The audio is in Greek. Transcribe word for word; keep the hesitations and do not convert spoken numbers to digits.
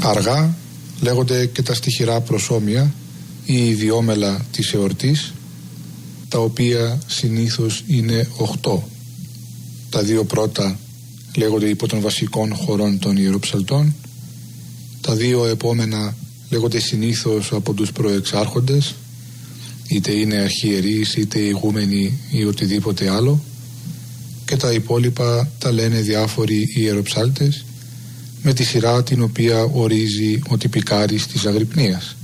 Αργά λέγονται και τα στιχηρά προσώμια ή ιδιόμελα της εορτής, τα οποία συνήθως είναι οχτώ. Τα δύο πρώτα λέγονται υπό των βασικών χωρών των ιεροψαλτών, τα δύο επόμενα λέγονται συνήθως από τους προεξάρχοντες, είτε είναι αρχιερείς είτε ηγούμενοι ή οτιδήποτε άλλο, και τα υπόλοιπα τα λένε διάφοροι ιεροψάλτες με τη σειρά την οποία ορίζει ο τυπικάρης της Αγρυπνίας.